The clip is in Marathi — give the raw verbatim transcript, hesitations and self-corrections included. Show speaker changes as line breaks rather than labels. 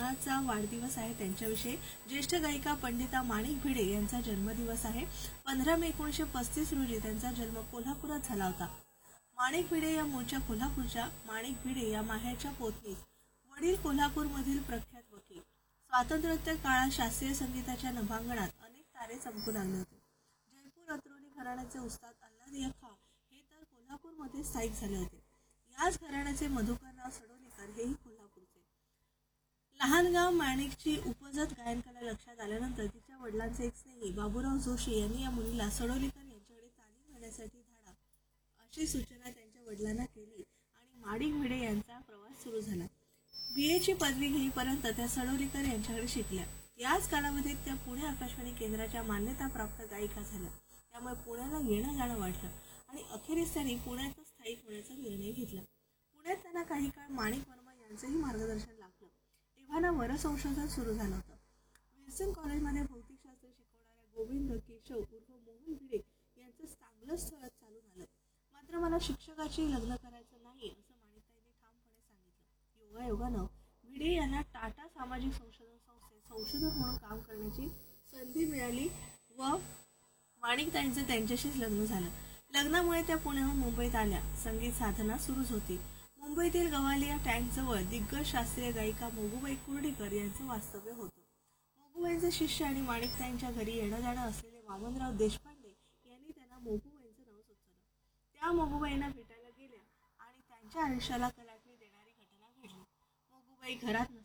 कोणाचा वाढदिवस आहे त्यांच्याविषयी. ज्येष्ठ गायिका पंडिता माणिक भिडे यांचा जन्मदिवस आहे. पंधरा मे एकोणीसशे पस्तीस रोजी त्यांचा जन्म कोल्हापुरात झाला होता. माणिक भिडे या मूळच्या कोल्हापूरच्या. माणिक भिडे या माहेरच्या पोतनीस. वडील कोल्हापूरमधील प्रख्यात वकील. स्वातंत्र्योत्तर काळात शास्त्रीय संगीताच्या नभांगणात अनेक तारे चमकू लागले होते. जयपूर अत्रोली घराण्याचे उस्ताद अल्लादिया खां हे तर कोल्हापूरमध्ये स्थायिक झाले होते. याच घराण्याचे मधुकरराव सडोलीकर हेही कोल्हापूरचे. लहान गाव माणिकची उपजत गायनकला लक्षात आल्यानंतर तिच्या वडिलांचे एक स्नेही बाबूराव जोशी यांनी या मुलीला सडोलीकर यांच्याकडे तालीम घेण्यासाठी धाडा अशी सूचना त्यांच्या वडिलांना केली आणि माणिक भिडे यांचा प्रवास सुरू झाला. बी एची पदवी घेईपर्यंत त्या सडोलीकर यांच्याकडे शिकल्या. याच कालावधीत त्या पुणे आकाशवाणी केंद्राच्या मान्यताप्राप्त गायिका झाल्या. त्यामुळे पुण्याला येणं जाणं वाढलं आणि अखेरीस त्यांनी पुण्यातच स्थायिक होण्याचा निर्णय घेतला. पुण्यात त्यांना काही काळ माणिक वर्मा यांचंही मार्गदर्शन लाभलं. तेव्हा वर संशोधन सुरू झालं होतं. विल्सन कॉलेजमध्ये भौतिकशास्त्र शिकवणाऱ्या गोविंद केशव उर्फ मोहन भिडे यांचं चांगलं स्थळ चालून आलं. मात्र मला शिक्षकाची लग्न करायचं नाही असं माणिकताईंनी ठामपणे सांगितलं. योगायोगानं भिडे यांना टाटा सामाजिक संशोधन संस्थेत संशोधक म्हणून काम करण्याची संधी मिळाली व माणिकताईंचं त्यांच्याशीच लग्न झालं. लग्नामुळे त्या पुण्याहून मुंबईत आल्या. संगीत साधना सुरूच होती. मुंबईतील गवालिया टँकजवळ दिग्गज शास्त्रीय गायिका मोगूबाई कुर्डीकर यांचं वास्तव्य होतं. मोगूबाईंचे शिष्य आणि माणिकताईंच्या घरी येणं जाणं असलेले वामनराव देशपांडे यांनी त्यांना मोगूबाईंचं नाव सुचवलं. त्या मोगूबाईंना भेटायला गेल्या आणि त्यांच्या आयुष्याला कलाटणी देणारी घटना घडली. मोगूबाई घरात